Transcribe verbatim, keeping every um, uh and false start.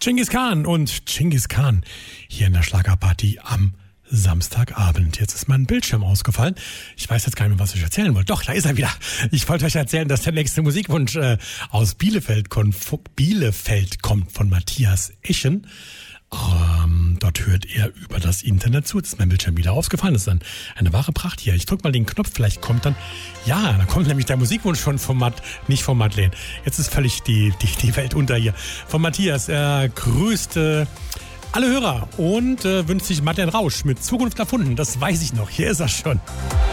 Genghis Khan und Genghis Khan hier in der Schlagerparty am Samstagabend. Jetzt ist mein Bildschirm ausgefallen. Ich weiß jetzt gar nicht mehr, was ich erzählen wollte. Doch, da ist er wieder. Ich wollte euch erzählen, dass der nächste Musikwunsch äh, aus Bielefeld, Bielefeld kommt von Matthias Eschen. Ähm, dort hört er über das Internet zu. Jetzt ist mein Bildschirm wieder ausgefallen. Das ist dann eine wahre Pracht hier. Ich drücke mal den Knopf, vielleicht kommt dann... Ja, da kommt nämlich der Musikwunsch schon von Matt, nicht von Madeleine. Jetzt ist völlig die, die, die Welt unter hier. Von Matthias. Er grüßt äh, alle Hörer und äh, wünscht sich Madeleine Rausch mit Zukunft erfunden. Das weiß ich noch. Hier ist er schon.